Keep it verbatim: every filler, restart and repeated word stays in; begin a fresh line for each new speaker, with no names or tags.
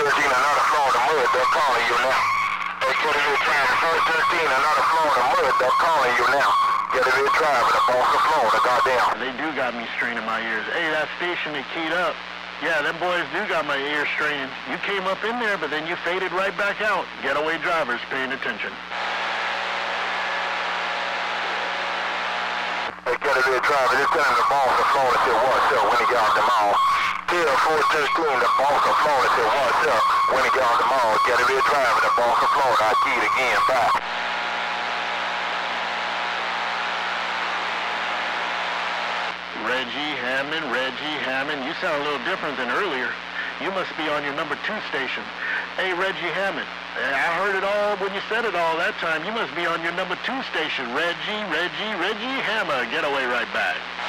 thirteen, another Florida Mud, they're calling you now. Hey, Getaway Driver, four thirteen, another Florida Mud, they're calling you now. Getaway Driver, the boss of Florida, goddamn.
They do got me straining my ears. Hey, that station that keyed up. Yeah, them boys do got my ears straining. You came up in there, but then you faded right back out. Getaway Drivers paying attention.
Hey, Getaway Driver, just tell him the boss of Florida said what's up when he got out the mall. Tell four thirteen, the boss of Florida said what's up when he got out the mall. Getaway Driver, the boss of Florida, I keyed again, bye.
Reggie Hammond, Reggie Hammond. You sound a little different than earlier. You must be on your number two station. Hey, Reggie Hammond. I heard it all when you said it all that time. You must be on your number two station. Reggie, Reggie, Reggie Hammer. Get away right back.